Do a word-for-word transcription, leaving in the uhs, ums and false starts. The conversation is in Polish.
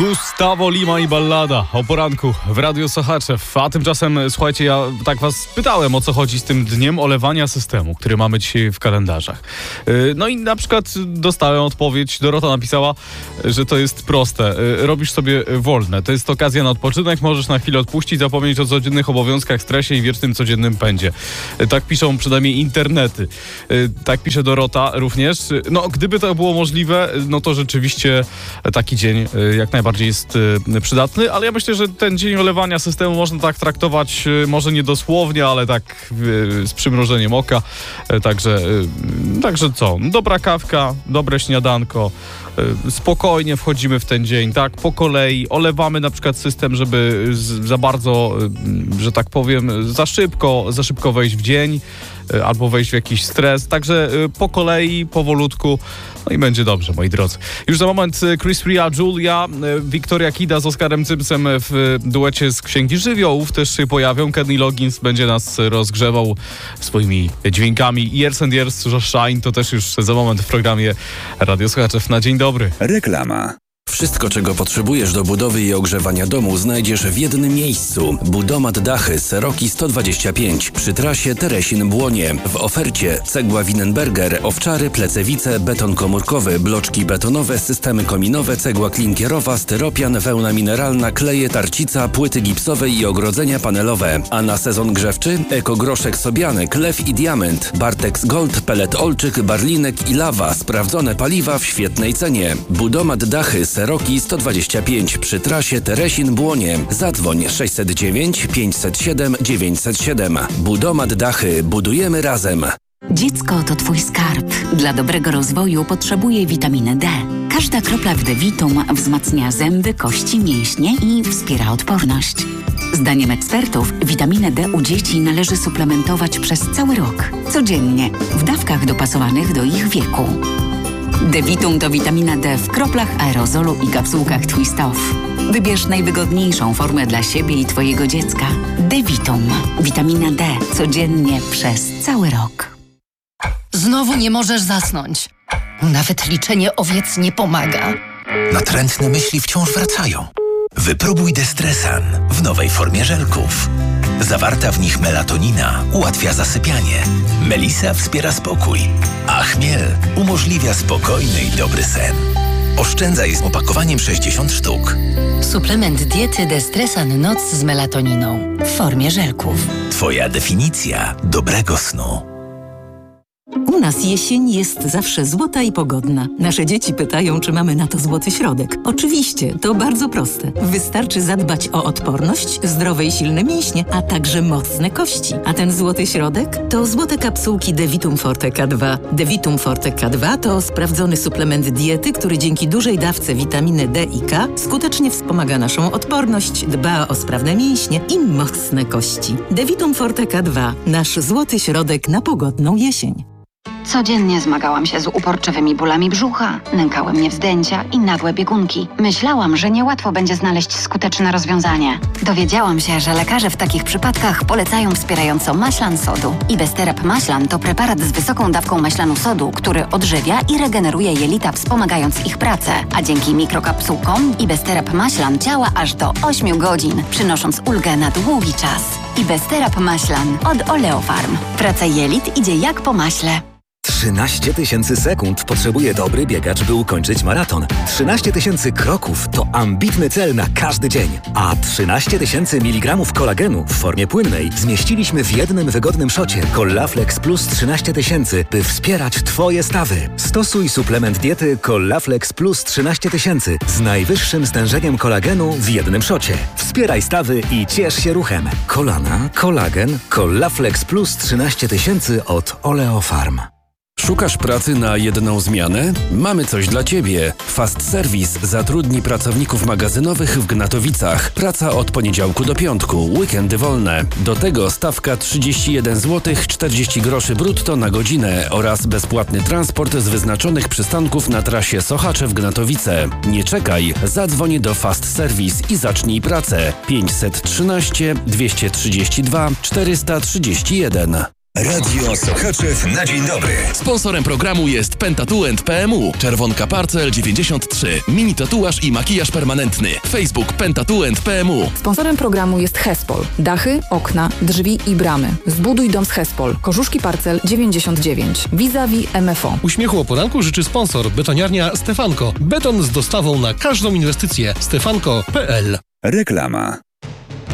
Gustavo Lima i Ballada o poranku w Radiu Sochaczew. A tymczasem, słuchajcie, ja tak was pytałem, o co chodzi z tym dniem olewania systemu, który mamy dzisiaj w kalendarzach. No i na przykład dostałem odpowiedź, Dorota napisała, że to jest proste. Robisz sobie wolne. To jest okazja na odpoczynek, możesz na chwilę odpuścić, zapomnieć o codziennych obowiązkach, stresie i wiecznym codziennym pędzie. Tak piszą przynajmniej internety. Tak pisze Dorota również. No, gdyby to było możliwe, no to rzeczywiście taki dzień jak najbardziej jest przydatny, ale ja myślę, że ten dzień olewania systemu można tak traktować, może nie dosłownie, ale tak z przymrużeniem oka. Także, także co? Dobra kawka, dobre śniadanko, spokojnie wchodzimy w ten dzień, tak, po kolei, olewamy na przykład system, żeby z, za bardzo, że tak powiem, za szybko, za szybko wejść w dzień, albo wejść w jakiś stres, także po kolei, powolutku, no i będzie dobrze, moi drodzy. Już za moment Chris Ria, Julia, Victoria Kida z Oskarem Cymsem w duecie z Księgi Żywiołów też się pojawią. Kenny Loggins będzie nas rozgrzewał swoimi dźwiękami. Years and Years, Shine, to też już za moment w programie Radio Sochaczew. Na dzień dobry. Reklama. Wszystko, czego potrzebujesz do budowy i ogrzewania domu, znajdziesz w jednym miejscu. Budomat Dachy Seroki sto dwadzieścia pięć przy trasie Teresin-Błonie. W ofercie cegła Winenberger, owczary, plecewice, beton komórkowy, bloczki betonowe, systemy kominowe, cegła klinkierowa, styropian, wełna mineralna, kleje, tarcica, płyty gipsowe i ogrodzenia panelowe. A na sezon grzewczy ekogroszek sobianek, lew i diament, Bartex Gold, pelet olczyk, barlinek i lawa. Sprawdzone paliwa w świetnej cenie. Budomat Dachy Seroki sto dwadzieścia pięć przy trasie Teresin-Błonie. Zadzwoń sześćset dziewięć pięćset siedem dziewięćset siedem. Budomat Dachy. Budujemy razem. Dziecko to twój skarb. Dla dobrego rozwoju potrzebuje witaminy D. Każda kropla w D-Vitum wzmacnia zęby, kości, mięśnie i wspiera odporność. Zdaniem ekspertów witaminę D u dzieci należy suplementować przez cały rok. Codziennie, w dawkach dopasowanych do ich wieku. D-Vitum to witamina D w kroplach, aerozolu i kapsułkach Twist Off. Wybierz najwygodniejszą formę dla siebie i twojego dziecka. D-Vitum. Witamina D. Codziennie przez cały rok. Znowu nie możesz zasnąć. Nawet liczenie owiec nie pomaga. Natrętne myśli wciąż wracają. Wypróbuj Destresan w nowej formie żelków. Zawarta w nich melatonina ułatwia zasypianie. Melisa wspiera spokój, a chmiel umożliwia spokojny i dobry sen. Oszczędzaj z opakowaniem sześćdziesiąt sztuk. Suplement diety Destresan Noc z melatoniną w formie żelków. Twoja definicja dobrego snu. U nas jesień jest zawsze złota i pogodna. Nasze dzieci pytają, czy mamy na to złoty środek. Oczywiście, to bardzo proste. Wystarczy zadbać o odporność, zdrowe i silne mięśnie, a także mocne kości. A ten złoty środek to złote kapsułki D-Vitum Forte K dwa. D-Vitum Forte K dwa to sprawdzony suplement diety, który dzięki dużej dawce witaminy D i K skutecznie wspomaga naszą odporność, dba o sprawne mięśnie i mocne kości. D-Vitum Forte K dwa. Nasz złoty środek na pogodną jesień. Codziennie zmagałam się z uporczywymi bólami brzucha, nękały mnie wzdęcia i nagłe biegunki. Myślałam, że niełatwo będzie znaleźć skuteczne rozwiązanie. Dowiedziałam się, że lekarze w takich przypadkach polecają wspierająco maślan sodu. Ibesterap maślan to preparat z wysoką dawką maślanu sodu, który odżywia i regeneruje jelita, wspomagając ich pracę. A dzięki mikrokapsułkom Ibesterap maślan działa aż do ośmiu godzin, przynosząc ulgę na długi czas. Ibesterap maślan od Oleofarm. Praca jelit idzie jak po maśle. trzynaście tysięcy sekund potrzebuje dobry biegacz, by ukończyć maraton. trzynaście tysięcy kroków to ambitny cel na każdy dzień. A trzynaście tysięcy miligramów kolagenu w formie płynnej zmieściliśmy w jednym wygodnym szocie Collaflex Plus trzynaście tysięcy, by wspierać Twoje stawy. Stosuj suplement diety Collaflex Plus trzynaście tysięcy z najwyższym stężeniem kolagenu w jednym szocie. Wspieraj stawy i ciesz się ruchem. Kolana, kolagen, Collaflex Plus trzynaście tysięcy od Oleofarm. Szukasz pracy na jedną zmianę? Mamy coś dla Ciebie. Fast Service zatrudni pracowników magazynowych w Gnatowicach. Praca od poniedziałku do piątku, weekendy wolne. Do tego stawka trzydzieści jeden złotych czterdzieści groszy brutto na godzinę oraz bezpłatny transport z wyznaczonych przystanków na trasie Sochaczew-Gnatowice. Nie czekaj, zadzwoń do Fast Service i zacznij pracę. pięćset trzynaście dwieście trzydzieści dwa czterysta trzydzieści jeden. Radio Sochaczew na dzień dobry. Sponsorem programu jest Pentatuent P M U, Czerwonka Parcel dziewięćdziesiąt trzy, mini tatuaż i makijaż permanentny. Facebook Pentatuent P M U. Sponsorem programu jest Hespol. Dachy, okna, drzwi i bramy. Zbuduj dom z Hespol. Korzuszki Parcel dziewięćdziesiąt dziewięć. Vis-a-vis M F O. Uśmiechu o poranku życzy sponsor betoniarnia Stefanko. Beton z dostawą na każdą inwestycję. stefanko kropka p l. Reklama.